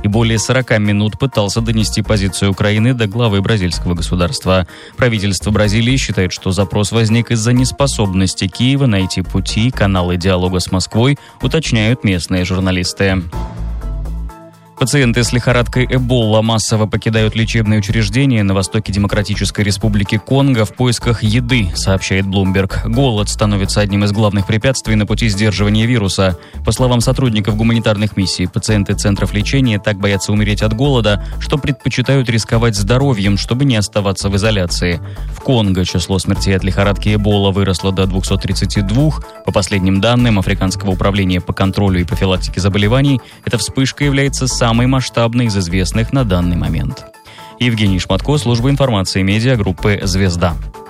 и более 40 минут пытался донести позицию Украины до главы бразильского государства. Правительство Бразилии считает, что запрос возник из-за неспособности Киева найти пути и каналы диалога с Москвой, уточняют местные журналисты. Пациенты с лихорадкой Эбола массово покидают лечебные учреждения на востоке Демократической Республики Конго в поисках еды, сообщает Bloomberg. Голод становится одним из главных препятствий на пути сдерживания вируса. По словам сотрудников гуманитарных миссий, пациенты центров лечения так боятся умереть от голода, что предпочитают рисковать здоровьем, чтобы не оставаться в изоляции. В Конго число смертей от лихорадки Эбола выросло до 232. По последним данным Африканского управления по контролю и профилактике заболеваний, эта вспышка является самой масштабный из известных на данный момент. Евгений Шматко, служба информации медиагруппы «Звезда».